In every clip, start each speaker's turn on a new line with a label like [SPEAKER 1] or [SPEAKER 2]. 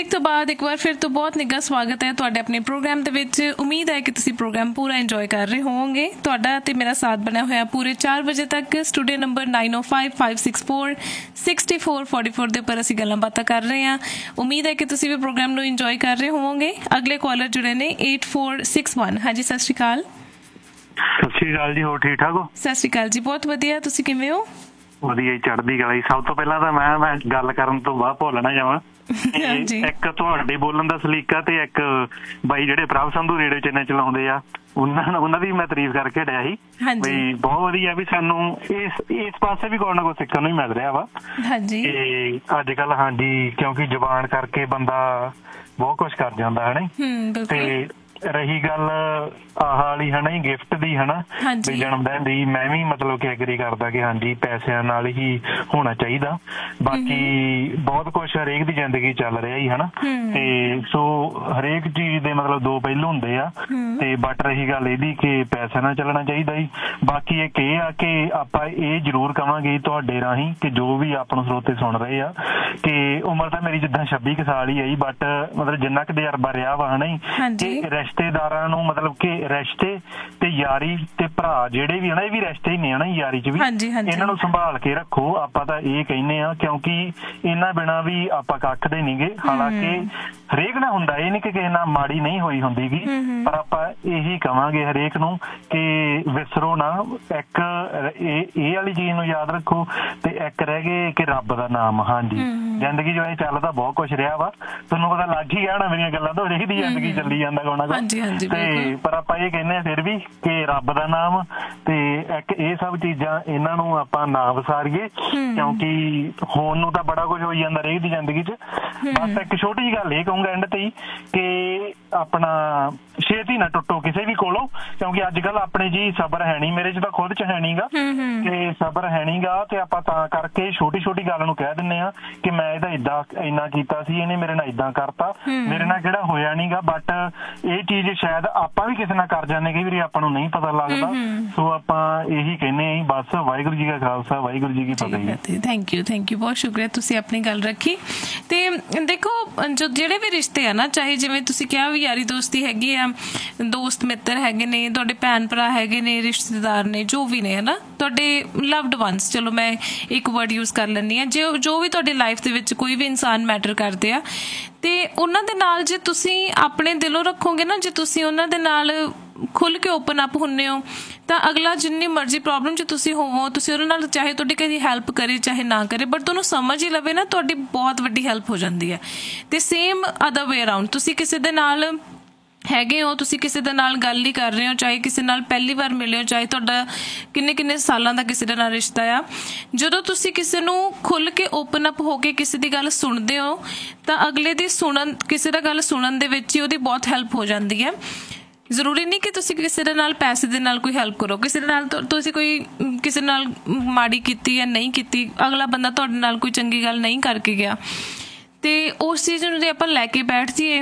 [SPEAKER 1] Break ਤੋਂ ਬਾਅਦ ਇੱਕ ਵਾਰ ਫਿਰ ਤੋਂ ਬਹੁਤ ਨਿੱਘਾ ਸਵਾਗਤ ਹੈ ਤੁਹਾਡੇ ਆਪਣੇ ਪ੍ਰੋਗਰਾਮ ਦੇ ਵਿੱਚ। ਉਮੀਦ ਹੈ ਕਿ ਤੁਸੀਂ ਪ੍ਰੋਗਰਾਮ ਪੂਰਾ ਇੰਜੋਏ ਕਰ ਰਹੇ ਹੋਵੋਗੇ। ਤੁਹਾਡਾ ਤੇ ਮੇਰਾ ਸਾਥ ਬਣਿਆ ਹੋਇਆ ਪੂਰੇ 4 ਵਜੇ ਤੱਕ। ਸਟੂਡੀਓ ਨੰਬਰ 9055646444 ਦੇ ਉੱਪਰ ਅਸੀਂ ਗੱਲਾਂ ਬਾਤਾਂ ਕਰ ਰਹੇ ਹਾਂ। ਉਮੀਦ ਹੈ ਕਿ ਤੁਸੀਂ ਵੀ ਪ੍ਰੋਗਰਾਮ ਨੂੰ ਇੰਜੋਏ ਕਰ ਰਹੇ ਹੋਵੋਗੇ। ਅਗਲੇ ਕਾਲਰ ਜੁੜੇ ਨੇ 8461। ਹਾਂਜੀ, ਸਤਿ ਸ਼੍ਰੀ ਅਕਾਲ।
[SPEAKER 2] ਸਤਿ ਸ਼੍ਰੀ ਅਕਾਲ ਜੀ, ਹੋਰ ਠੀਕ ਠਾਕ ਹੋ?
[SPEAKER 1] ਸਤਿ ਸ਼੍ਰੀ ਅਕਾਲ ਜੀ, ਬਹੁਤ ਵਧੀਆ। ਤੁਸੀਂ ਕਿਵੇਂ ਹੋ?
[SPEAKER 2] ਵਧੀਆ ਜੀ, ਚੜ੍ਹਦੀ ਕਲਾ ਜੀ। ਸਭ ਤੋਂ ਪਹਿਲਾਂ ਤਾਂ ਮੈਂ ਗੱਲ ਕਰਨ ਤੋਂ ਬਾਅਦ ਭੁੱਲ ਨਾ ਜਾਵਾਂ, ਇੱਕ ਤੁਹਾਡੇ ਬੋਲਣ ਦਾ ਸਲੀਕਾ ਤੇ ਇੱਕ ਬਾਈ ਜਿਹੜੇ ਪ੍ਰਭ ਸੰਧੂ ਰੇਡੀਓ ਚੈਨਲ ਚਲਾਉਂਦੇ ਆ ਉਹਨਾਂ ਦੀ ਮੈਂ ਤਾਰੀਫ ਕਰਕੇ ਹਟਿਆ ਸੀ ਬਈ ਬਹੁਤ ਵਧੀਆ ਵੀ ਸਾਨੂੰ ਇਸ ਪਾਸੇ ਵੀ ਕੋਈ ਨਾ ਕੋਈ ਸਿੱਖਣ ਨੂੰ ਹੀ ਮਿਲ ਰਿਹਾ ਵਾ। ਤੇ ਅੱਜ ਕੱਲ ਹਾਂਜੀ, ਕਿਉਂਕਿ ਜ਼ੁਬਾਨ ਕਰਕੇ ਬੰਦਾ ਬਹੁਤ ਕੁਛ ਕਰ ਜਾਂਦਾ ਹੈ ਨਾ। ਤੇ ਰਹੀ ਗੱਲ ਆਹ ਵਾਲੀ ਹੈ ਨਾ ਗਿਫਟ ਦੀ, ਹੈ ਨਾ ਵੀ ਜਨਮ ਦਿਨ ਦੀ, ਮੈਂ ਵੀ ਮਤਲਬ ਕਿ ਐਗਰੀ ਕਰਦਾ ਕਿ ਹਾਂਜੀ ਪੈਸਿਆਂ ਨਾਲ ਹੀ ਹੋਣਾ ਚਾਹੀਦਾ। ਬਾਕੀ ਬਹੁਤ ਕੁਛ ਹਰੇਕ ਦੀ ਜ਼ਿੰਦਗੀ ਚੱਲ ਰਿਹਾ ਹੀ ਹੈ ਨਾ, ਤੇ ਸੋ ਹਰੇਕ ਚੀਜ਼ ਦੇ ਮਤਲਬ ਦੋ ਪਹਿਲੂ ਹੁੰਦੇ ਆ। ਤੇ ਬਟ ਰਹੀ ਗੱਲ ਇਹਦੀ ਕਿ ਪੈਸਿਆਂ ਨਾਲ ਚੱਲਣਾ ਚਾਹੀਦਾ ਹੀ। ਬਾਕੀ ਇੱਕ ਇਹ ਆ ਕਿ ਆਪਾਂ ਇਹ ਜ਼ਰੂਰ ਕਵਾਂਗੇ ਤੁਹਾਡੇ ਰਾਹੀਂ ਕਿ ਜੋ ਵੀ ਆਪਾਂ ਨੂੰ ਸਰੋਤੇ ਸੁਣ ਰਹੇ ਆ ਕਿ ਉਮਰ ਤਾਂ ਮੇਰੀ ਜਿੱਦਾਂ 26 ਕੁ ਸਾਲ ਹੀ ਆਈ, ਬਟ ਮਤਲਬ ਜਿੰਨਾ ਕੁ ਤਜਰਬਾ ਰਿਹਾ ਵਾ ਹੈ ਨਾ, ਕਿ ਰਿਸ਼ਤੇਦਾਰਾਂ ਨੂੰ ਮਤਲਬ ਕਿ ਰਿਸ਼ਤੇ ਤੇ ਯਾਰੀ ਤੇ ਭਰਾ ਜਿਹੜੇ ਵੀ ਹੈ ਨਾ, ਇਹ ਵੀ ਰਿਸ਼ਤੇ ਹੀ ਨੇ ਹੈ ਨਾ, ਯਾਰੀ ਚ ਵੀ ਇਹਨਾਂ ਨੂੰ ਸੰਭਾਲ ਕੇ ਰੱਖੋ। ਆਪਾਂ ਤਾਂ ਇਹ ਕਹਿੰਦੇ ਆ ਕਿਉਂਕਿ ਇਹਨਾਂ ਬਿਨਾਂ ਵੀ ਆਪਾਂ ਕੱਖ ਦੇ ਨਹੀਂਗੇ। ਹਾਲਾਂਕਿ ਹਰੇਕ ਨਾਲ ਹੁੰਦਾ, ਇਹ ਨਹੀਂ ਕਿ ਕਿਸੇ ਨਾਲ ਮਾੜੀ ਨਹੀਂ ਹੋਈ ਹੁੰਦੀ ਗੀ, ਪਰ ਆਪਾਂ ਇਹੀ ਕਵਾਂਗੇ ਹਰੇਕ ਨੂੰ ਕਿ ਵਿਸਰੋ ਨਾ। ਇੱਕ ਇਹ ਵਾਲੀ ਚੀਜ਼ ਨੂੰ ਯਾਦ ਰੱਖੋ ਤੇ ਇੱਕ ਰਹਿ ਗਏ ਕਿ ਰੱਬ ਦਾ ਨਾਮ। ਹਾਂਜੀ, ਜ਼ਿੰਦਗੀ ਜੋ ਇਹ ਚੱਲਦਾ ਬਹੁਤ ਕੁਛ ਰਿਹਾ ਵਾ, ਤੁਹਾਨੂੰ ਪਤਾ ਲੱਗ ਹੀ ਗਿਆ ਨਾ ਮੇਰੀਆਂ ਗੱਲਾਂ ਤੋਂ, ਹਰੇਕ ਦੀ ਜ਼ਿੰਦਗੀ ਚੱਲੀ ਜਾਂਦਾ ਕੋਣਾ। ਤੇ ਪਰ ਆਪਾਂ ਇਹ ਕਹਿੰਦੇ ਆ ਫਿਰ ਵੀ ਕਿ ਰੱਬ ਦਾ ਨਾਮ ਤੇ ਇੱਕ ਇਹ ਸਭ ਚੀਜ਼ਾਂ ਇਹਨਾਂ ਨੂੰ ਆਪਾਂ ਨਾ ਵਿਸਾਰੀਏ, ਕਿਉਂਕਿ ਹੋਣ ਨੂੰ ਤਾਂ ਬੜਾ ਕੁਝ ਹੋਈ ਜਾਂਦਾ ਹਰੇਕ ਦੀ ਜ਼ਿੰਦਗੀ ਚ। ਬਸ ਇੱਕ ਛੋਟੀ ਜਿਹੀ ਗੱਲ ਇਹ ਕਹੂੰਗਾ ਐਂਡ ਤੇ ਹੀ ਕਿ ਆਪਣਾ ਛੇਤੀ ਨਾ ਟੁੱਟੋ ਕਿਸੇ ਵੀ ਕੋਲੋਂ, ਕਿਉਂਕਿ ਅੱਜ ਕੱਲ ਆਪਣੇ ਜੀ ਸਬਰ ਹੈ ਨਹੀਂ, ਮੇਰੇ ਚ ਤਾਂ ਖੁਦ ਚ ਹੈ ਨੀ ਗਾ ਕਿ ਸਬਰ ਹੈ ਨੀ ਗਾ। ਤੇ ਆਪਾਂ ਤਾਂ ਕਰਕੇ ਛੋਟੀ ਛੋਟੀ ਗੱਲ ਨੂੰ ਕਹਿ ਦਿੰਦੇ ਆ ਕਿ ਮੈਂ ਇਹਦਾ ਏਦਾਂ ਇੰਨਾ ਕੀਤਾ ਸੀ, ਇਹਨੇ ਮੇਰੇ ਨਾਲ ਏਦਾਂ ਕਰਤਾ, ਮੇਰੇ ਨਾਲ ਕਿਹੜਾ ਹੋਇਆ ਨੀ ਗਾ। ਬਟ ਇਹ ਚੀਜ਼ ਸ਼ਾਇਦ ਆਪਾਂ ਵੀ ਕਿਸੇ ਨਾਲ ਕਰ ਜਾਂਦੇ, ਕਈ ਵਾਰੀ ਆਪਾਂ ਨੂੰ ਨਹੀਂ ਪਤਾ ਲੱਗਦਾ। ਸੋ ਆਪਾਂ ਇਹੀ ਕਹਿੰਦੇ ਆ ਬਸ, ਵਾਹਿਗੁਰੂ ਜੀ ਕਾ ਖਾਲਸਾ, ਵਾਹਿਗੁਰੂ ਜੀ ਕੀ ਫਤਿਹ।
[SPEAKER 1] ਥੈਂਕ ਯੂ, ਬਹੁਤ ਸ਼ੁਕਰੀਆ, ਤੁਸੀਂ ਆਪਣੀ ਗੱਲ ਰੱਖੀ। ਤੇ ਦੇਖੋ, ਜੋ ਜਿਹੜੇ ਵੀ ਰਿਸ਼ਤੇ ਆ ਨਾ, ਚਾਹੇ ਜਿਵੇਂ ਤੁਸੀਂ ਕਿਹਾ ਵੀ ਯਾਰੀ ਦੋਸਤੀ ਹੈਗੀ ਆ, ਦੋਸਤ ਮਿੱਤਰ ਹੈਗੇ ਨੇ, ਤੁਹਾਡੇ ਭੈਣ ਭਰਾ ਹੈਗੇ ਨੇ, ਰਿਸ਼ਤੇਦਾਰ ਨੇ, ਜੋ ਵੀ ਨੇ, ਹੈ ਨਾ, ਤੁਹਾਡੇ ਲਵਡ ਵਨਸ, ਚਲੋ ਮੈਂ ਇੱਕ ਵਰਡ ਯੂਜ਼ ਕਰ ਲੈਂਦੀ ਹਾਂ, ਜੋ ਵੀ ਤੁਹਾਡੀ ਲਾਈਫ ਦੇ ਵਿੱਚ ਕੋਈ ਵੀ ਇਨਸਾਨ ਮੈਟਰ ਕਰਦੇ ਆ, ਤੇ ਉਹਨਾਂ ਦੇ ਨਾਲ ਜੇ ਤੁਸੀਂ ਆਪਣੇ ਦਿਲੋਂ ਰੱਖੋਗੇ ਨਾ, ਜੇ ਤੁਸੀਂ ਉਹਨਾਂ ਦੇ ਨਾਲ ਖੁੱਲ੍ਹ ਕੇ ਓਪਨ ਅਪ ਹੁੰਦੇ ਹੋ, ਤਾਂ ਅਗਲਾ ਜਿੰਨੀ ਮਰਜ਼ੀ ਪ੍ਰੋਬਲਮ 'ਚ ਤੁਸੀਂ ਹੋਵੋ, ਤੁਸੀਂ ਉਹਦੇ ਨਾਲ ਚਾਹੇ ਤੁਹਾਡੀ ਕਦੀ ਹੈਲਪ ਕਰੇ ਚਾਹੇ ਨਾ ਕਰੇ, ਬਟ ਤੁਹਾਨੂੰ ਸਮਝ ਹੀ ਲਵੇ ਨਾ, ਤੁਹਾਡੀ ਬਹੁਤ ਵੱਡੀ ਹੈਲਪ ਹੋ ਜਾਂਦੀ ਹੈ। ਤੇ ਸੇਮ ਅਦਰ ਵੇ ਅਰਾਊਂਡ, ਤੁਸੀਂ ਕਿਸੇ ਦੇ ਨਾਲ ਹੈਗੇ ਹੋ, ਤੁਸੀਂ ਕਿਸੇ ਦੇ ਨਾਲ ਗੱਲ ਹੀ ਕਰ ਰਹੇ ਹੋ, ਚਾਹੇ ਕਿਸੇ ਨਾਲ ਪਹਿਲੀ ਵਾਰ ਮਿਲੇ ਹੋ, ਚਾਹੇ ਤੁਹਾਡਾ ਕਿੰਨੇ ਸਾਲਾਂ ਦਾ ਕਿਸੇ ਦੇ ਨਾਲ ਰਿਸ਼ਤਾ ਆ, ਜਦੋਂ ਤੁਸੀਂ ਕਿਸੇ ਨੂੰ ਖੁੱਲ੍ਹ ਕੇ ਓਪਨ ਅਪ ਹੋ ਕੇ ਕਿਸੇ ਦੀ ਗੱਲ ਸੁਣਦੇ ਹੋ, ਤਾਂ ਅਗਲੇ ਦੀ ਕਿਸੇ ਦਾ ਗੱਲ ਸੁਣਨ ਦੇ ਵਿੱਚ ਹੀ ਉਹਦੀ ਬਹੁਤ ਹੈਲਪ ਹੋ ਜਾਂਦੀ ਹੈ। ਜ਼ਰੂਰੀ ਨਹੀਂ ਕਿ ਤੁਸੀਂ ਕਿਸੇ ਦੇ ਨਾਲ ਪੈਸੇ ਦੇ ਨਾਲ ਕੋਈ ਹੈਲਪ ਕਰੋ, ਕਿਸੇ ਦੇ ਨਾਲ ਤੁਸੀਂ ਕਿਸੇ ਨਾਲ ਮਾੜੀ ਕੀਤੀ ਜਾਂ ਨਹੀਂ ਕੀਤੀ, ਅਗਲਾ ਬੰਦਾ ਤੁਹਾਡੇ ਨਾਲ ਕੋਈ ਚੰਗੀ ਗੱਲ ਨਹੀਂ ਕਰਕੇ ਗਿਆ, ਤੇ ਉਸ ਚੀਜ਼ ਨੂੰ ਜੇ ਆਪਾਂ ਲੈ ਕੇ ਬੈਠ ਜਾਈਏ,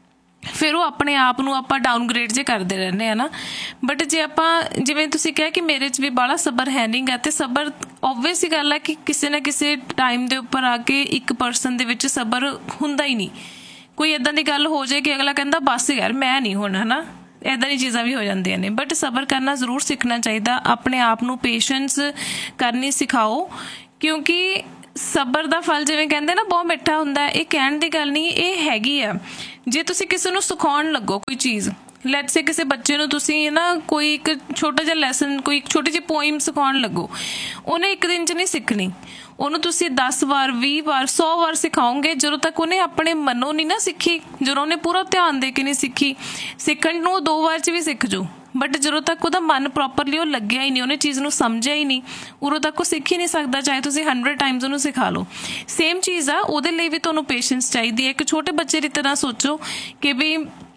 [SPEAKER 1] ਫਿਰ ਉਹ ਆਪਣੇ ਆਪ ਨੂੰ ਆਪਾਂ ਡਾਊਨਗ੍ਰੇਡ ਜੇ ਕਰਦੇ ਰਹਿੰਦੇ ਆ ਨਾ। ਬਟ ਜੇ ਆਪਾਂ, ਜਿਵੇਂ ਤੁਸੀਂ ਕਿਹਾ ਕਿ ਮੇਰੇ 'ਚ ਵੀ ਬਾਹਲਾ ਸਬਰ ਹੈ ਨਹੀਂ ਗਾ, ਤੇ ਸਬਰ ਓਬਵੀਅਸ ਹੀ ਗੱਲ ਹੈ ਕਿ ਕਿਸੇ ਨਾ ਕਿਸੇ ਟਾਈਮ ਦੇ ਉੱਪਰ ਆ ਕੇ ਇੱਕ ਪਰਸਨ ਦੇ ਵਿੱਚ ਸਬਰ ਹੁੰਦਾ ਹੀ ਨਹੀਂ। ਕੋਈ ਇੱਦਾਂ ਦੀ ਗੱਲ ਹੋ ਜਾਏ ਕਿ ਅਗਲਾ ਕਹਿੰਦਾ ਬਸ ਯਾਰ ਮੈਂ ਨਹੀਂ ਹੁਣ, ਹੈ ਨਾ, ਇੱਦਾਂ ਦੀਆਂ ਚੀਜ਼ਾਂ ਵੀ ਹੋ ਜਾਂਦੀਆਂ ਨੇ। ਬਟ ਸਬਰ ਕਰਨਾ ਜ਼ਰੂਰ ਸਿੱਖਣਾ ਚਾਹੀਦਾ, ਆਪਣੇ ਆਪ ਨੂੰ ਪੇਸ਼ੈਂਸ ਕਰਨੀ ਸਿਖਾਓ, ਕਿਉਂਕਿ ਸਬਰ ਦਾ ਫਲ ਜਿਵੇਂ ਕਹਿੰਦੇ ਨਾ ਬਹੁਤ ਮਿੱਠਾ ਹੁੰਦਾ। ਇਹ ਕਹਿਣ ਦੀ ਗੱਲ ਨਹੀਂ, ਇਹ ਹੈਗੀ ਆ। ਜੇ ਤੁਸੀਂ ਕਿਸੇ ਨੂੰ ਸਿਖਾਉਣ ਲੱਗੋ ਕੋਈ ਚੀਜ਼, ਲੈਟਸ ਸੇ ਕਿਸੇ ਬੱਚੇ ਨੂੰ ਤੁਸੀਂ ਨਾ ਕੋਈ ਇੱਕ ਛੋਟਾ ਜਿਹਾ ਲੈਸਨ, ਕੋਈ ਇੱਕ ਛੋਟੀ ਜਿਹੀ ਪੋਇਮ ਸਿਖਾਉਣ ਲੱਗੋ, ਉਹਨੇ ਇੱਕ ਦਿਨ 'ਚ ਨਹੀਂ ਸਿੱਖਣੀ, ਉਹਨੂੰ ਤੁਸੀਂ 10 ਵਾਰ 20 ਵਾਰ 100 ਵਾਰ ਸਿਖਾਓਗੇ। ਜਦੋਂ ਤੱਕ ਉਹਨੇ ਆਪਣੇ ਮਨੋਂ ਨਹੀਂ ਨਾ ਸਿੱਖੀ, ਜਦੋਂ ਉਹਨੇ ਪੂਰਾ ਧਿਆਨ ਦੇ ਕੇ ਨਹੀਂ ਸਿੱਖੀ, ਸਿੱਖਣ ਨੂੰ 2 ਵਾਰ 'ਚ ਵੀ ਸਿੱਖ ਜਾਓ, ਬਟ ਜਦੋਂ ਤੱਕ ਉਹਦਾ ਮਨ ਪ੍ਰੋਪਰਲੀ ਉਹ ਲੱਗਿਆ ਹੀ ਨਹੀਂ, ਉਹਨੇ ਚੀਜ਼ ਨੂੰ ਸਮਝਿਆ ਹੀ ਨਹੀਂ, ਉਦੋਂ ਤੱਕ ਉਹ ਸਿੱਖ ਹੀ ਨਹੀਂ ਸਕਦਾ, ਚਾਹੇ ਤੁਸੀਂ 100 ਟਾਈਮਸ ਉਹਨੂੰ ਸਿਖਾ ਲਓ। ਸੇਮ ਚੀਜ਼ ਆ, ਉਹਦੇ ਲਈ ਵੀ ਤੁਹਾਨੂੰ ਪੇਸ਼ੈਂਸ ਚਾਹੀਦੀ ਹੈ। ਇੱਕ ਛੋਟੇ ਬੱਚੇ ਦੀ ਤਰ੍ਹਾਂ ਸੋਚੋ ਕਿ ਵੀ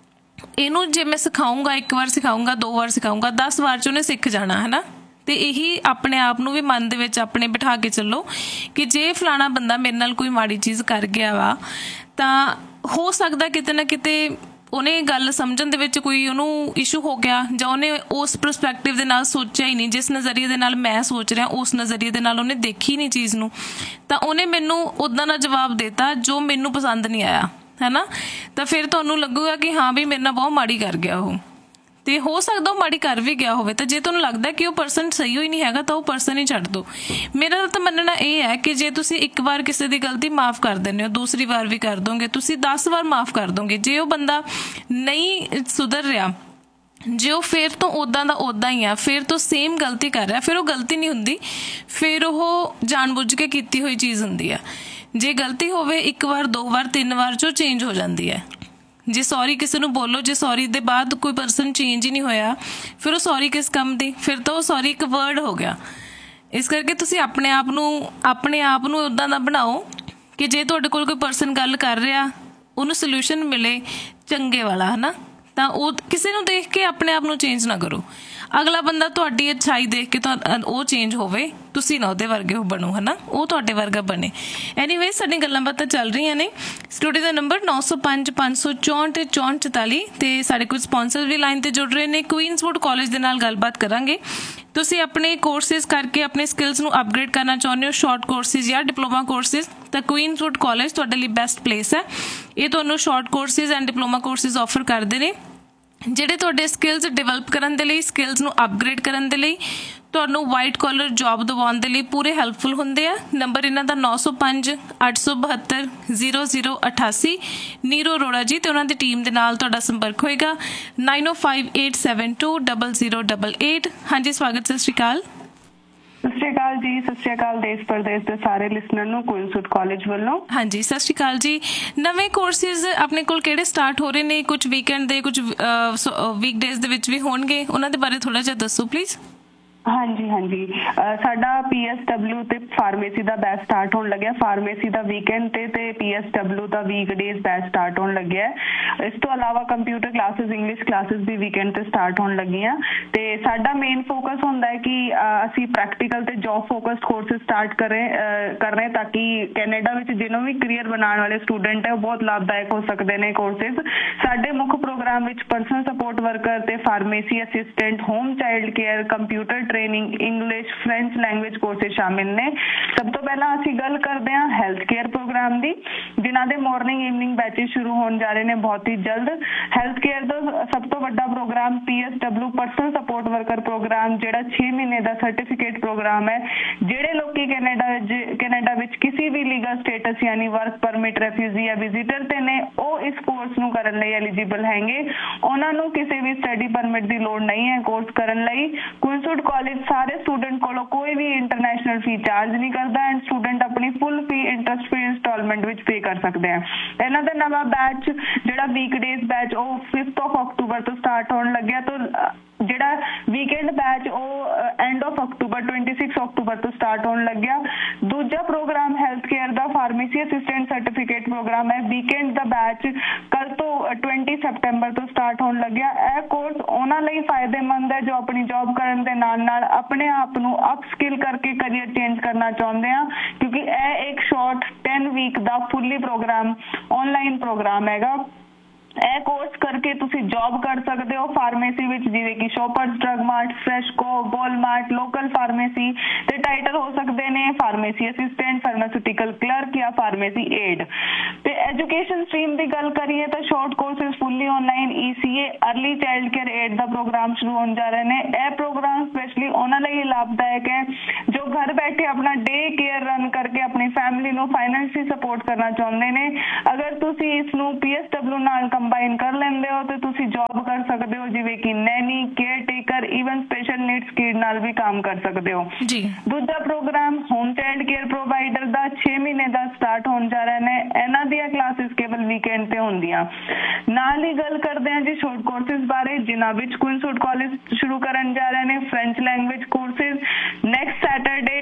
[SPEAKER 1] ਇਹਨੂੰ ਜੇ ਮੈਂ ਸਿਖਾਊਂਗਾ, 1 ਵਾਰ ਸਿਖਾਊਂਗਾ, 2 ਵਾਰ ਸਿਖਾਊਂਗਾ, 10 ਵਾਰ 'ਚ ਉਹਨੇ ਸਿੱਖ ਜਾਣਾ, ਹੈ ਨਾ। ਤੇ ਇਹੀ ਆਪਣੇ ਆਪ ਨੂੰ ਵੀ ਮਨ ਦੇ ਵਿੱਚ ਆਪਣੇ ਬਿਠਾ ਕੇ ਚੱਲੋ ਕਿ ਜੇ ਫਲਾਣਾ ਬੰਦਾ ਮੇਰੇ ਨਾਲ ਕੋਈ ਮਾੜੀ ਚੀਜ਼ ਕਰ ਗਿਆ ਵਾ, ਤਾਂ ਹੋ ਸਕਦਾ ਕਿਤੇ ਨਾ ਕਿਤੇ ਉਹਨੇ ਗੱਲ ਸਮਝਣ ਦੇ ਵਿੱਚ ਕੋਈ ਉਹਨੂੰ ਇਸ਼ੂ ਹੋ ਗਿਆ, ਜਾਂ ਉਹਨੇ ਉਸ ਪਰਸਪੈਕਟਿਵ ਦੇ ਨਾਲ ਸੋਚਿਆ ਹੀ ਨਹੀਂ, ਜਿਸ ਨਜ਼ਰੀਏ ਦੇ ਨਾਲ ਮੈਂ ਸੋਚ ਰਿਹਾ ਉਸ ਨਜ਼ਰੀਏ ਦੇ ਨਾਲ ਉਹਨੇ ਦੇਖੀ ਨਹੀਂ ਚੀਜ਼ ਨੂੰ, ਤਾਂ ਉਹਨੇ ਮੈਨੂੰ ਉੱਦਾਂ ਦਾ ਜਵਾਬ ਦੇਤਾ ਜੋ ਮੈਨੂੰ ਪਸੰਦ ਨਹੀਂ ਆਇਆ। ਹੈ ਨਾ, ਤਾਂ ਫਿਰ ਤੁਹਾਨੂੰ ਲੱਗੂਗਾ ਕਿ ਹਾਂ ਵੀ ਮੇਰੇ ਨਾਲ ਬਹੁਤ ਮਾੜੀ ਕਰ ਗਿਆ ਉਹ। ਤੇ ਹੋ ਸਕਦਾ ਉਹ ਮਾੜੀ ਕਰ ਵੀ ਗਿਆ ਹੋਵੇ, ਤਾਂ ਜੇ ਤੁਹਾਨੂੰ ਲੱਗਦਾ ਕਿ ਉਹ ਪਰਸਨ ਸਹੀ ਹੋਈ ਨਹੀਂ ਹੈਗਾ ਤਾਂ ਉਹ ਪਰਸਨ ਹੀ ਛੱਡ ਦਿਓ। ਮੇਰਾ ਤਾਂ ਮੰਨਣਾ ਇਹ ਹੈ ਕਿ ਜੇ ਤੁਸੀਂ ਇੱਕ ਵਾਰ ਕਿਸੇ ਦੀ ਗਲਤੀ ਮਾਫ਼ ਕਰ ਦਿੰਦੇ ਹੋ, ਦੂਸਰੀ ਵਾਰ ਵੀ ਕਰ ਦੋਗੇ, ਤੁਸੀਂ 10 ਵਾਰ ਮਾਫ਼ ਕਰ ਦੋਗੇ। ਜੇ ਉਹ ਬੰਦਾ ਨਹੀਂ ਸੁਧਰ ਰਿਹਾ, ਜੇ ਉਹ ਫਿਰ ਤੋਂ ਉੱਦਾਂ ਦਾ ਉੱਦਾਂ ਹੀ ਆ, ਫਿਰ ਤੋਂ ਸੇਮ ਗਲਤੀ ਕਰ ਰਿਹਾ, ਫਿਰ ਉਹ ਗਲਤੀ ਨਹੀਂ ਹੁੰਦੀ, ਫਿਰ ਉਹ ਜਾਣਬੁੱਝ ਕੇ ਕੀਤੀ ਹੋਈ ਚੀਜ਼ ਹੁੰਦੀ ਆ। ਜੇ ਗਲਤੀ ਹੋਵੇ 1 ਵਾਰ 2 ਵਾਰ 3 ਵਾਰ 'ਚ ਉਹ ਚੇਂਜ ਹੋ ਜਾਂਦੀ ਹੈ। ਜੇ ਸੌਰੀ ਕਿਸੇ ਨੂੰ ਬੋਲੋ, ਜੇ ਸੌਰੀ ਦੇ ਬਾਅਦ ਕੋਈ ਪਰਸਨ ਚੇਂਜ ਹੀ ਨਹੀਂ ਹੋਇਆ, ਫਿਰ ਉਹ ਸੌਰੀ ਕਿਸ ਕੰਮ ਦੀ? ਫਿਰ ਤਾਂ ਉਹ ਸੌਰੀ ਇੱਕ ਵਰਡ ਹੋ ਗਿਆ। ਇਸ ਕਰਕੇ ਤੁਸੀਂ ਆਪਣੇ ਆਪ ਨੂੰ ਉੱਦਾਂ ਦਾ ਬਣਾਓ ਕਿ ਜੇ ਤੁਹਾਡੇ ਕੋਲ ਕੋਈ ਪਰਸਨ ਗੱਲ ਕਰ ਰਿਹਾ, ਉਹਨੂੰ ਸੋਲਿਊਸ਼ਨ ਮਿਲੇ ਚੰਗੇ ਵਾਲਾ, ਹੈ ਨਾ, ਤਾਂ ਉਹ ਕਿਸੇ ਨੂੰ ਦੇਖ ਕੇ ਆਪਣੇ ਆਪ ਨੂੰ ਚੇਂਜ ਨਾ ਕਰੋ। ਅਗਲਾ ਬੰਦਾ ਤੁਹਾਡੀ ਅੱਛਾਈ ਦੇਖ ਕੇ ਉਹ ਚੇਂਜ ਹੋਵੇ, ਤੁਸੀਂ ਨਾ ਉਹਦੇ ਵਰਗੇ ਬਣੋ, ਹੈ ਨਾ, ਉਹ ਤੁਹਾਡੇ ਵਰਗਾ ਬਣੇ। ਐਨੀਵੇਜ਼ ਸਾਡੀਆਂ ਗੱਲਾਂ ਬਾਤਾਂ ਚੱਲ ਰਹੀਆਂ ਨੇ। ਸਟੂਡੀਓ ਦਾ ਨੰਬਰ 905 564 ਤੇ 6444 ਤੇ ਸਾਡੇ ਕੁਝ ਸਪਾਂਸਰ ਵੀ ਲਾਈਨ ਤੇ ਜੁੜ ਰਹੇ ਨੇ। ਕੁਈਨਸਵੁੱਡ ਕਾਲਜ ਦੇ ਨਾਲ ਗੱਲਬਾਤ ਕਰਾਂਗੇ। ਤੁਸੀਂ ਆਪਣੇ ਕੋਰਸਿਸ ਕਰਕੇ ਆਪਣੇ ਸਕਿੱਲਸ ਨੂੰ ਅਪਗ੍ਰੇਡ ਕਰਨਾ ਚਾਹੁੰਦੇ ਹੋ, ਸ਼ਾਰਟ ਕੋਰਸਿਸ ਜਾਂ ਡਿਪਲੋਮਾ ਕੋਰਸਿਸ, ਤਾਂ ਕੁਈਨਸਵੁੱਡ ਕਾਲਜ ਤੁਹਾਡੇ ਲਈ ਬੈਸਟ ਪਲੇਸ ਹੈ। ਇਹ ਤੁਹਾਨੂੰ short courses and diploma courses offer ਕਰਦੇ ਨੇ, ਜਿਹੜੇ ਤੁਹਾਡੇ ਸਕਿੱਲਸ ਡਿਵੈਲਪ ਕਰਨ ਦੇ ਲਈ, ਸਕਿੱਲਸ ਨੂੰ ਅਪਗ੍ਰੇਡ ਕਰਨ ਦੇ ਲਈ, ਤੁਹਾਨੂੰ ਵਾਈਟ ਕਾਲਰ ਜੌਬ ਦਿਵਾਉਣ ਦੇ ਲਈ ਪੂਰੇ ਹੈਲਪਫੁਲ ਹੁੰਦੇ ਆ। ਨੰਬਰ ਇਹਨਾਂ ਦਾ 905 872 0088। ਨੀਰੋ ਅਰੋੜਾ ਜੀ ਤੇ ਉਹਨਾਂ ਦੀ ਟੀਮ ਦੇ ਨਾਲ ਤੁਹਾਡਾ ਸੰਪਰਕ ਹੋਏਗਾ। 905872 0088। ਹਾਂਜੀ, ਸਵਾਗਤ, ਸਤਿ ਸ਼੍ਰੀ ਅਕਾਲ।
[SPEAKER 3] ਸਤਿ ਸ਼੍ਰੀ ਅਕਾਲ ਜੀ। ਸਤਿ ਸ਼੍ਰੀ ਅਕਾਲ ਦੇਸ਼ ਪ੍ਰਦੇਸ਼ ਦੇ ਸਾਰੇ ਲਿਸਨਰ ਨੂੰ ਕੁਈਨਸਵੁੱਡ ਕਾਲਜ ਵੱਲੋਂ।
[SPEAKER 1] ਹਾਂਜੀ, ਸਤਿ ਸ਼੍ਰੀ ਅਕਾਲ ਜੀ। ਨਵੇਂ ਕੋਰਸਿਸ ਆਪਣੇ ਕੋਲ ਕਿਹੜੇ ਸਟਾਰਟ ਹੋ ਰਹੇ ਨੇ? ਕੁਝ ਵੀਕਐਂਡ ਦੇ, ਕੁਝ ਵੀਕਡੇਜ਼ ਦੇ ਵਿੱਚ ਵੀ ਹੋਣਗੇ, ਉਹਨਾਂ ਦੇ ਬਾਰੇ ਥੋੜਾ ਜਿਹਾ ਦੱਸੋ ਪਲੀਜ਼।
[SPEAKER 3] ਹਾਂਜੀ, ਸਾਡਾ PSW ਤੇ ਫਾਰਮੇਸੀ ਦਾ ਬੈਚ ਸਟਾਰਟ ਹੋਣ ਲੱਗਿਆ। ਫਾਰਮੇਸੀ ਦਾ ਵੀਕਐਂਡ ਤੇ PSW ਦਾ ਵੀਕਡੇਜ਼ ਬੈਚ ਸਟਾਰਟ ਹੋਣ ਲੱਗਿਆ। ਇਸ ਤੋਂ ਇਲਾਵਾ ਕੰਪਿਊਟਰ ਕਲਾਸਿਸ, ਇੰਗਲਿਸ਼ ਕਲਾਸਿਸ ਵੀ ਵੀਕਐਂਡ ਤੇ ਸਟਾਰਟ ਹੋਣ ਲੱਗੀਆਂ। ਤੇ ਸਾਡਾ ਮੇਨ ਫੋਕਸ ਹੁੰਦਾ ਹੈ ਕਿ ਅਸੀਂ ਪ੍ਰੈਕਟੀਕਲ ਤੇ ਜੌਬ ਫੋਕਸਡ ਕੋਰਸਿਸ ਸਟਾਰਟ ਕਰ ਰਹੇ ਤਾਂ ਕਿ ਕੈਨੇਡਾ ਵਿੱਚ ਜਿਹਨੂੰ ਵੀ ਕਰੀਅਰ ਬਣਾਉਣ ਵਾਲੇ ਸਟੂਡੈਂਟ ਹੈ ਉਹ ਬਹੁਤ ਲਾਭਦਾਇਕ ਹੋ ਸਕਦੇ ਨੇ ਕੋਰਸਿਸ। ਸਾਡੇ ਮੁੱਖ ਪ੍ਰੋਗਰਾਮ ਵਿੱਚ ਪਰਸਨਲ ਸਪੋਰਟ ਵਰਕਰ ਤੇ pharmacy assistant, home child care, computer training, English, French language courses ਸ਼ਾਮਿਲ ਨੇ। ਸਭ ਤੋਂ ਪਹਿਲਾਂ ਅਸੀਂ ਗੱਲ ਕਰਦੇ ਹਾਂ ਹੈਲਥ ਕੇਅਰ ਪ੍ਰੋਗਰਾਮ ਦੀ, ਜਿਨ੍ਹਾਂ ਦੇ ਮਾਰਨਿੰਗ ਈਵਨਿੰਗ ਬੈਚਿਸ ਸ਼ੁਰੂ ਹੋਣ ਜਾ ਰਹੇ ਨੇ ਬਹੁਤ ਹੀ ਜਲਦ। ਹੈਲਥ ਕੇਅਰ ਦਾ ਸਭ ਤੋਂ ਵੱਡਾ programme PSW personal support worker programme, ਜਿਹੜਾ 6 ਮਹੀਨੇ ਦਾ ਸਰਟੀਫਿਕੇਟ ਪ੍ਰੋਗਰਾਮ ਹੈ। ਜਿਹੜੇ ਲੋਕੀ ਕੈਨੇਡਾ ਵਿੱਚ ਕਿਸੇ ਵੀ ਲੀਗਲ ਸਟੇਟਸ ਯਾਨੀ ਵਰਕ ਪਰਮਿਟ, ਰੈਫਿਊਜੀ ਜਾਂ ਵਿਜ਼ਿਟਰ ਤੇ ਨੇ, ਉਹ ਇਸ ਕੋਰਸ ਨੂੰ ਕਰਨ ਲਈ ਐਲੀਜੀਬਲ ਹੈਗੇ। ਉਹਨਾਂ ਨੂੰ ਕਿਸੇ ਵੀ ਸਟੱਡੀ ਪਰਮਿਟ ਦੀ ਲੋੜ ਨਹੀਂ ਹੈ ਕੋਰਸ ਕਰਨ ਲਈ। ਕੁਈਨਸਵੁੱਡ ਕਾਲਜ ਸਾਰੇ ਸਟੂਡੈਂਟ ਕੋਲੋਂ ਕੋਈ ਵੀ ਇੰਟਰਨੈਸ਼ਨਲ ਫੀ ਚਾਰਜ ਨਹੀਂ ਕਰਦਾ ਐਂਡ ਸਟੂਡੈਂਟ ਆਪਣੀ ਫੁੱਲ ਫੀ ਇੰਟਰਸਟ ਫ੍ਰੀ ਇੰਸਟਾਲਮੈਂਟ ਵਿੱਚ ਪੇ ਕਰ ਸਕਦੇ ਆ। ਇਹਨਾਂ ਦਾ ਨਵਾਂ ਬੈਚ ਜਿਹੜਾ ਵੀਕਡੇਜ਼ ਬੈਚ ਉਹ 5 ਅਕਤੂਬਰ ਤੋਂ ਸਟਾਰਟ ਹੋਣ ਲੱਗਿਆ। ਤਾਂ ਜਿਹੜਾ ਵੀਕਐਂਡ ਬੈਚ ਉਹ ਐਂਡ ਆਫ ਅਕਤੂਬਰ 26 ਅਕਤੂਬਰ ਤੋਂ ਸਟਾਰਟ ਹੋਣ ਲੱਗਿਆ। ਦੂਜਾ ਪ੍ਰੋਗਰਾਮ ਹੈਲਥ ਕੇਅਰ ਦਾ ਫਾਰਮੇਸੀ ਅਸਿਸਟੈਂਟ ਸਰਟੀਫਿਕੇਟ ਪ੍ਰੋਗਰਾਮ ਹੈ। ਵੀਕਐਂਡ ਦਾ ਬੈਚ ਕੱਲ ਤੋਂ 20 ਸਤੰਬਰ ਤੋਂ ਸਟਾਰਟ ਹੋਣ ਲੱਗਿਆ। ਇਹ ਕੋਰਸ ਉਹਨਾਂ ਲਈ ਫਾਇਦੇਮੰਦ ਹੈ ਜੋ ਆਪਣੀ ਜੌਬ ਕਰਨ ਦੇ ਨਾਲ ਨਾਲ ਆਪਣੇ ਆਪ ਨੂੰ ਅਪ ਸਕਿਲ ਕਰਕੇ ਕਰੀਅਰ ਚੇਂਜ ਕਰਨਾ ਚਾਹੁੰਦੇ ਆ, ਕਿਉਂਕਿ ਇਹ ਇੱਕ ਸ਼ਾਰਟ 10 ਵੀਕ ਦਾ ਫੁੱਲੀ ਪ੍ਰੋਗਰਾਮ ਆਨਲਾਈਨ ਪ੍ਰੋਗਰਾਮ ਹੈਗਾ। ਇਹ ਕੋਰਸ ਕਰਕੇ ਤੁਸੀਂ ਜੌਬ ਕਰ ਸਕਦੇ ਹੋ ਫਾਰਮੇਸੀ ਵਿੱਚ, ਜਿਵੇਂ ਕਿ ਸ਼ੋਪਰਸ drug mart, ਫਰੈਸ਼ਕੋ, Walmart, local pharmacy ਤੇ ਟਾਈਟਲ ਹੋ ਸਕਦੇ ਨੇ ਫਾਰਮੇਸੀ ਅਸਿਸਟੈਂਟ, ਫਾਰਮਾਸਿਊਟੀਕਲ ਕਲਰਕ ਜਾਂ ਫਾਰਮੇਸੀ ਏਡ। ਤੇ ਐਜੂਕੇਸ਼ਨ ਸਟਰੀਮ ਦੀ ਗੱਲ ਕਰੀਏ ਤਾਂ ਸ਼ਾਰਟ ਕੋਰਸਿਸ ਫੁੱਲੀ online, ECA, early child care aid ਦਾ ਪ੍ਰੋਗਰਾਮ ਸ਼ੁਰੂ ਹੋਣ ਜਾ ਰਹੇ ਨੇ। ਇਹ ਪ੍ਰੋਗਰਾਮ ਸਪੈਸ਼ਲੀ ਉਹਨਾਂ ਲਈ ਲਾਭਦਾਇਕ ਹੈ ਜੋ ਘਰ ਬੈਠੇ ਆਪਣਾ ਡੇ ਕੇਅਰ ਰਨ ਕਰਕੇ ਆਪਣੀ ਫੈਮਿਲੀ ਨੂੰ ਫਾਈਨੈਂਸ਼ਲੀ ਸਪੋਰਟ ਕਰਨਾ ਚਾਹੁੰਦੇ ਨੇ। ਅਗਰ ਤੁਸੀਂ ਇਸ ਨੂੰ PSW ਨਾਲ ਕੰਬਾਈਨ ਕਰ ਲੈਂਦੇ ਹੋ ਤੇ ਤੁਸੀਂ ਜੌਬ ਕਰ ਸਕਦੇ ਹੋ, ਜਿਵੇਂ ਕਿ Naini, care taker, even special needs kid ਨਾਲ ਵੀ ਕੰਮ ਕਰ ਸਕਦੇ ਹੋ ਜੀ। ਦੂਜਾ programme home child care provider ਦਾ 6 ਮਹੀਨੇ ਦਾ ਸਟਾਰਟ ਹੋਣ ਜਾ ਰਹੇ ਨੇ। ਇਹਨਾਂ ਦੀਆਂ ਕਲਾਸਿਸ ਕੇਵਲ ਵੀਕਐਂਡ ਤੇ ਹੁੰਦੀਆਂ। ਨਾਲ ਹੀ ਗੱਲ ਕਰਦੇ ਹਾਂ ਜੀ ਸ਼ਾਰਟ ਕੋਰਸਿਸ ਬਾਰੇ, ਜਿਨ੍ਹਾਂ ਵਿੱਚ ਕੁਈਨਸਵੁੱਡ ਕਾਲਜ ਸ਼ੁਰੂ ਕਰਨ ਜਾ ਰਹੇ ਨੇ French language courses next Saturday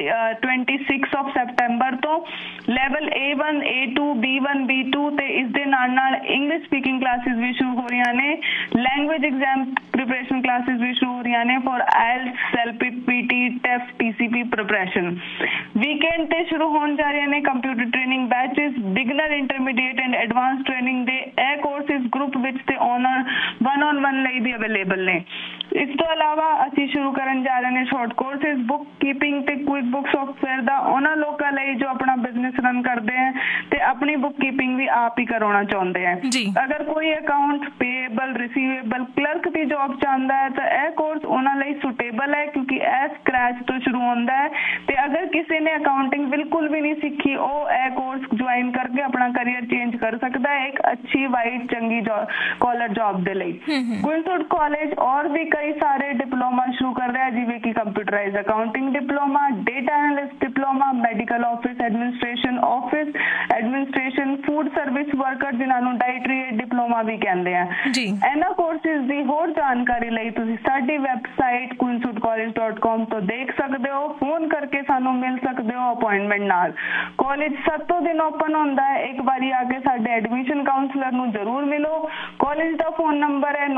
[SPEAKER 3] 26 ਸਤੰਬਰ ਤੋਂ। Level A1, A2, B1, B2 ਤੇ ਇਸ ਦੇ ਨਾਲ ਨਾਲ ਇੰਗਲਿਸ਼ ਸਪੀਕਿੰਗ ਕਲਾਸਿਸ ਵੀ ਸ਼ੁਰੂ ਹੋ ਰਹੀਆਂ ਨੇ। ਲੈਂਗੁਏਜ ਐਗਜ਼ਾਮ ਪ੍ਰੀਪਰੇਸ਼ਨ ਕਲਾਸਿਸ ਵੀ ਸ਼ੁਰੂ ਹੋ ਰਹੀਆਂ ਨੇ for IELTS, CELPIP, PT, TEF, PCP preparation. Weekend ਤੇ ਸ਼ੁਰੂ ਹੋਣ ਜਾ ਰਹੀਆਂ ਨੇ computer training batches, beginner, intermediate and advance training ਦੇ। ਇਹ ਕੋਰਸਿਸ ਗਰੁੱਪ ਵਿੱਚ ਤੇ ਵਨ-on-one ਲਈ ਵੀ ਅਵੇਲੇਬਲ ਨੇ। ਇਸ ਤੋਂ ਇਲਾਵਾ ਅਸੀਂ ਸ਼ੁਰੂ ਕਰਨ ਜਾ ਰਹੇ ਨੇ ਸ਼ਾਰਟ ਕੋਰਸਿਸ ਬੁੱਕ ਕੀਪਿੰਗ ਤੇ ਕੁਇਕ ਬੁੱਕ ਸੌਫਟਵੇਅਰ ਦਾ ਉਹਨਾਂ ਲੋਕਾਂ ਲਈ ਜੋ ਆਪਣਾ ਬਿਜ਼ਨਸ ਰਨ ਕਰਦੇ ਹੈ ਤੇ ਆਪਣੀ ਬੁੱਕ ਕੀਪਿੰਗ ਵੀ ਆਪ ਹੀ ਕਰਾਉਣਾ ਚਾਹੁੰਦੇ ਹੈ। ਅਗਰ ਕੋਈ ਅਕਾਊਂਟ ਪੇਏਬਲ ਰਿਸੀਵੇਬਲ ਕਲਰਕ ਦੀ ਜੌਬ ਚਾਹੁੰਦਾ ਹੈ ਤਾਂ ਇਹ ਕੋਰਸ ਉਹਨਾਂ ਲਈ ਸੁਟੇਬਲ ਹੈ ਕਿਉਂਕਿ ਇਹ ਸਕ੍ਰੈਚ ਤੋਂ ਸ਼ੁਰੂ ਹੁੰਦਾ ਹੈ ਤੇ ਅਗਰ ਕਿਸੇ ਨੇ ਅਕਾਊਂਟਿੰਗ ਬਿਲਕੁਲ ਵੀ ਨਹੀਂ ਸਿੱਖੀ ਉਹ ਇਹ ਕੋਰਸ ਜੁਆਇਨ ਕਰਕੇ ਆਪਣਾ ਕਰੀਅਰ ਚੇਂਜ ਕਰ ਸਕਦਾ ਹੈ ਇੱਕ ਅੱਛੀ ਵਾਈਟ ਚੰਗੀ ਕਾਲਰ ਜੌਬ ਦੇ ਲਈ। ਕੁਇਨਸਵੁਡ ਕਾਲਜ और भी कई सारे डिप्लोमा शुरू कर रहा है जिਵੇਂ कि computerise accounting diploma data analyst diploma medical office administration food service worker ਜਿਨ੍ਹਾਂ ਨੂੰ ਡਾਈਟਰੀ ਡਿਪਲੋਮਾ ਵੀ ਕਹਿੰਦੇ ਆ ਇਹਨਾਂ ਕੋਰਸਿਸ ਦੀ ਹੋਰ ਜਾਣਕਾਰੀ ਲਈ ਤੁਸੀਂ ਸਾਡੀ ਵੈਬਸਾਈਟ queenswoodcollege.com ਤੋਂ ਦੇਖ ਸਕਦੇ ਹੋ ਫੋਨ ਕਰਕੇ ਸਾਨੂੰ ਮਿਲ ਸਕਦੇ ਹੋ ਅਪਾਇੰਟਮੈਂਟ ਨਾਲ। ਕਾਲਜ 7 ਦਿਨ ਓਪਨ ਹੁੰਦਾ ਹੈ ਇੱਕ ਵਾਰੀ ਆ ਕੇ ਸਾਡੇ ਐਡਮਿਸ਼ਨ ਕਾਉਂਸਲਰ ਨੂੰ ਜ਼ਰੂਰ ਮਿਲੋ। ਕਾਲਜ ਦਾ ਫੋਨ ਨੰਬਰ ਹੈ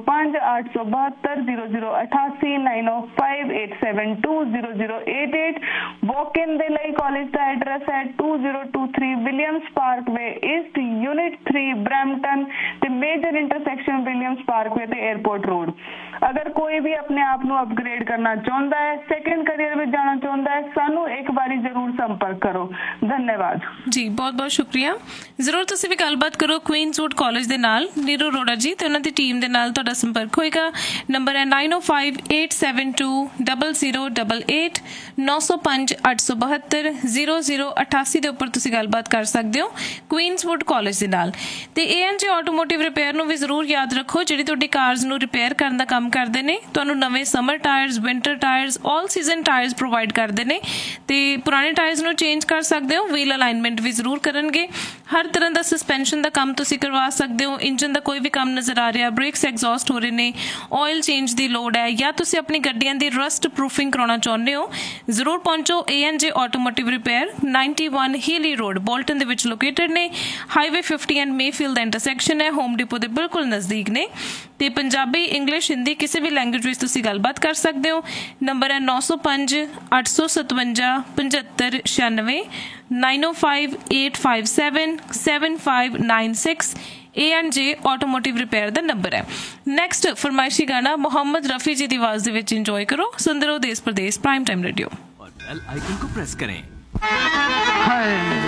[SPEAKER 3] 9058720088 9058720088। ਵੌਕ ਇਨ ਦੇ ਲਈ ਕਾਲਜ ਦਾ ਐਡਰੈਸ ਹੈ 2023 Williams Parkway East unit 3 Brampton ਤੇ ਮੇਜਰ ਇੰਟਰਸੈਕਸ਼ਨ ਵਿਲੀਅਮਸ ਪਾਰਕਵੇ ਤੇ 에ਅਰਪੋਰਟ ਰੋਡ। ਅਗਰ ਕੋਈ ਵੀ ਆਪਣੇ ਆਪ ਨੂੰ ਅਪਗ੍ਰੇਡ ਕਰਨਾ ਚਾਹੁੰਦਾ ਹੈ ਸੈਕੰਡ ਕਰੀਅਰ ਵਿੱਚ ਜਾਣਾ ਚਾਹੁੰਦਾ ਹੈ ਸਾਨੂੰ ਇੱਕ ਵਾਰੀ ਜ਼ਰੂਰ ਸੰਪਰਕ ਕਰੋ। ਧੰਨਵਾਦ
[SPEAKER 1] ਜੀ ਬਹੁਤ ਬਹੁਤ ਸ਼ੁਕਰੀਆ। ਜ਼ਰੂਰ ਤੁਸੀਂ ਵੀ ਗੱਲਬਾਤ ਕਰੋ ਕੁਈਨਸਵੁਡ ਕਾਲਜ ਦੇ ਨਾਲ ਨੀਰੂ ਅਰੋੜਾ ਜੀ ਤੇ ਉਹਨਾਂ ਦੀ ਟੀਮ ਦੇ ਨਾਲ ਤੁਹਾਡਾ ਸੰਪਰਕ ਹੋਏਗਾ। ਨੰਬਰ ਹੈ 9058720088 9058720088 ਦੇ ਉੱਪਰ ਤੁਸੀਂ ਗੱਲਬਾਤ ਕਰ ਸਕਦੇ ਹੋ ਕੁਈਨਸਵੁਡ ਕਾਲਜ ਦੇ ਨਾਲ। ਤੇ ANJ ਆਟੋਮੋਟਿਵ ਰਿਪੇਅਰ ਨੂੰ ਵੀ ਜ਼ਰੂਰ ਯਾਦ ਰੱਖੋ ਜਿਹੜੀ ਤੁਹਾਡੀ ਕਾਰਜ਼ ਨੂੰ ਰਿਪੇਅਰ ਕਰਨ ਦਾ ਕੰਮ ਕਰਦੇ ਨੇ ਤੁਹਾਨੂੰ ਨਵੇਂ summer tyres winter tyres all season tyres provide ਕਰਦੇ ਨੇ ਤੇ ਪੁਰਾਣੇ ਟਾਇਰਸ ਨੂੰ ਚੇਂਜ ਕਰ ਸਕਦੇ ਹੋ ਵੀਲ ਅਲਾਈਨਮੈਂਟ ਵੀ ਜ਼ਰੂਰ ਕਰਨਗੇ। ਹਰ ਤਰ੍ਹਾਂ ਦਾ ਸਸਪੈਂਸ਼ਨ ਦਾ ਕੰਮ ਤੁਸੀਂ ਕਰਵਾ ਸਕਦੇ ਹੋ। ਇੰਜਨ ਦਾ ਕੋਈ ਵੀ ਕੰਮ ਨਜ਼ਰ ਆ ਰਿਹਾ ਬ੍ਰੇਕਸ ਐਗਜ਼ੌਸਟ ਹੋ ਰਹੇ ਨੇ ਆਇਲ ਚੇਂਜ ਦੀ ਲੋੜ ਹੈ ਜਾਂ ਤੁਸੀਂ ਆਪਣੀ ਗੱਡੀਆਂ ਦੀ ਰਸਟ ਪ੍ਰੂਫਿੰਗ ਕਰਾਉਣਾ ਚਾਹੁੰਦੇ ਹੋ ਜ਼ਰੂਰ ਪਹੁੰਚੋ ANJ automotive repair 91 ਹੀਲੀ road Bolton ਦੇ ਵਿੱਚ ਲੋਕੇਟਡ ਨੇ highway 50 and Mayfield the intersection ਹੈ ਹੋਮ ਡਿਪੋ ਦੇ ਬਿਲਕੁਲ ਨਜ਼ਦੀਕ ਨੇ ਤੇ ਪੰਜਾਬੀ ਇੰਗਲਿਸ਼ ਹਿੰਦੀ ਕਿਸੇ ਵੀ ਲੈਂਗੁਏਜ ਵਿੱਚ ਤੁਸੀਂ ਗੱਲਬਾਤ ਕਰ ਸਕਦੇ ਹੋ। ਨੰਬਰ ਹੈ 9058577596 9058577596 ANJ ਆਟੋਮੋਟਿਵ ਰਿਪੇਅਰ ਦਾ ਨੰਬਰ ਹੈ। ਨੈਕਸਟ ਫਰਮਾਇਸ਼ੀ ਗਾਣਾ ਮੁਹੰਮਦ ਰਫੀ ਜੀ ਦੀ ਆਵਾਜ਼ ਦੇ ਵਿੱਚ ਇੰਜੋਏ ਕਰੋ। ਸੁਣਦੇ ਰਹੋ ਦੇਸ਼ Pradesh prime time radio.
[SPEAKER 4] Bell icon को प्रेस करें।